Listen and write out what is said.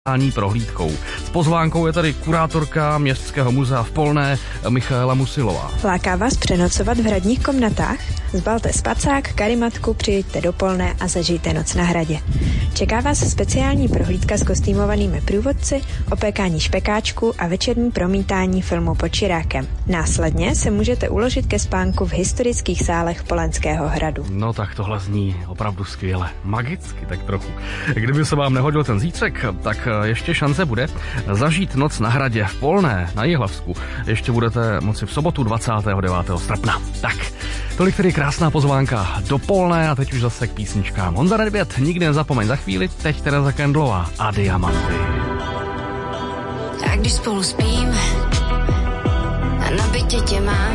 prohlídkou. S pozvánkou je tady kurátorka Městského muzea v Polné Michaela Musilová. Láká vás přenocovat v hradních komnatách? Zbalte spacák, karimatku, přijeďte do Polné a zažijte noc na hradě. Čeká vás speciální prohlídka s kostýmovanými průvodci, opékání špekáčků a večerní promítání filmu Pod Čirákem. Následně se můžete uložit ke spánku v historických sálech Polenského hradu. No tak tohle zní opravdu skvěle. Magicky tak trochu. Kdyby se vám nehodil ten zítřek, tak ještě šance bude zažít noc na hradě v Polné na Jihlavsku. Ještě budete moci v sobotu 29. srpna. Tak, tolik tedy krásná pozvánka do Polné a teď už zase k písničkám. Honza Nedvěd, nikdy nezapomeň, za chvíli, teď Tereza Kendlová a Diamanty. A když spolu spíme a na bytě tě mám,